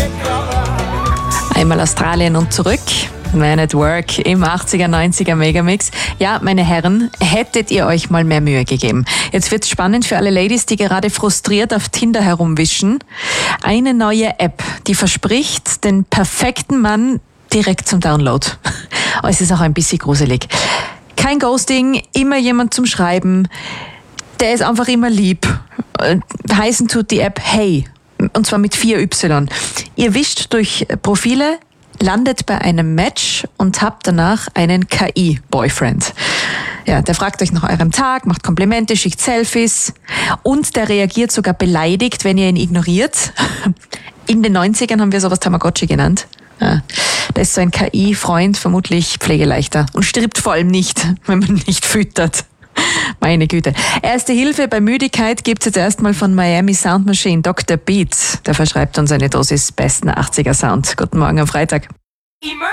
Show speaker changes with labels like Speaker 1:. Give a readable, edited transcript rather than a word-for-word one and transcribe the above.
Speaker 1: Einmal Australien und zurück. Man at Work im 80er, 90er Megamix. Ja, meine Herren, hättet ihr euch mal mehr Mühe gegeben. Jetzt wird's spannend für alle Ladies, die gerade frustriert auf Tinder herumwischen. Eine neue App, die verspricht den perfekten Mann direkt zum Download. Aber es ist auch ein bisschen gruselig. Kein Ghosting, immer jemand zum Schreiben. Der ist einfach immer lieb. Heißen tut die App Hey. Und zwar mit 4 Y. Ihr wischt durch Profile, landet bei einem Match und habt danach einen KI-Boyfriend. Ja, der fragt euch nach eurem Tag, macht Komplimente, schickt Selfies und der reagiert sogar beleidigt, wenn ihr ihn ignoriert. In den 90ern haben wir sowas Tamagotchi genannt. Ja, da ist so ein KI-Freund vermutlich pflegeleichter und stirbt vor allem nicht, wenn man nicht füttert. Meine Güte. Erste Hilfe bei Müdigkeit gibt's jetzt erstmal von Miami Sound Machine. Dr. Beat, der verschreibt uns eine Dosis besten 80er Sound. Guten Morgen am Freitag.